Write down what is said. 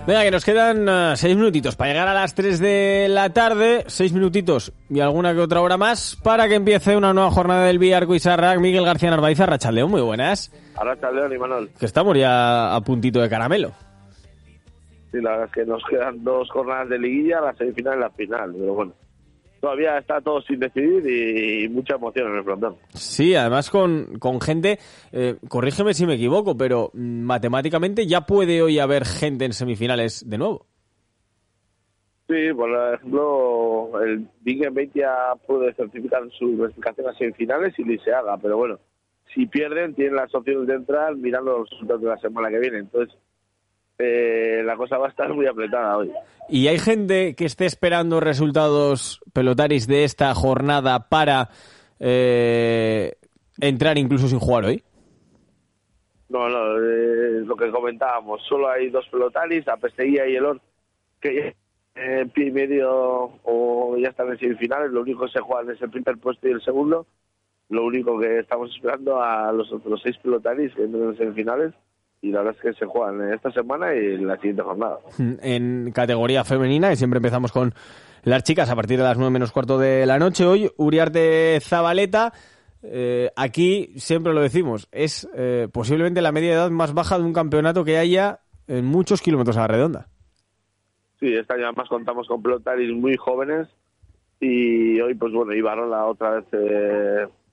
Venga, que nos quedan 6 minutitos para llegar a las 3 de la tarde, 6 minutitos y alguna que otra hora más para que empiece una nueva jornada del Biarco Izarrac. Miguel García Narváez, Arratsaldeon, muy buenas. Arratsaldeon, Imanol. Que estamos ya a puntito de caramelo. Sí, la verdad es que nos quedan 2 jornadas de liguilla, la semifinal y la final, pero bueno. Todavía está todo sin decidir y mucha emoción en el frontón. Sí, además con gente, corrígeme si me equivoco, pero matemáticamente ya puede hoy haber gente en semifinales de nuevo. Sí, por ejemplo, el Bingen 20 ya puede certificar su clasificación a semifinales y se haga, pero bueno, si pierden tienen las opciones de entrar mirando los resultados de la semana que viene, entonces la cosa va a estar muy apretada hoy. ¿Y hay gente que esté esperando resultados pelotaris de esta jornada para entrar incluso sin jugar hoy? No, lo que comentábamos, solo hay 2 pelotaris, a Pesteguía y Elor, que en pie y medio o ya están en semifinales, lo único que se juegan es el primer puesto y el segundo, lo único que estamos esperando a los otros 6 pelotaris que entran en semifinales, y la verdad es que se juegan esta semana y en la siguiente jornada. En categoría femenina, que siempre empezamos con las chicas a partir de las 9 menos cuarto de la noche, hoy Uriarte Zabaleta, aquí siempre lo decimos, es posiblemente la media de edad más baja de un campeonato que haya en muchos kilómetros a la redonda. Sí, este año además contamos con pelotaris muy jóvenes y hoy pues bueno, Ibarola otra vez